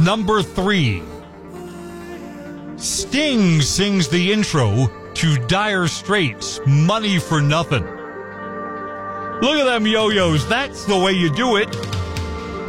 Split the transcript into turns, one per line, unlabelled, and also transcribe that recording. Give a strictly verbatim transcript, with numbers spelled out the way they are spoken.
Number three. Sting sings the intro to Dire Straits' Money for Nothing. Look at them yo-yos. That's the way you do it.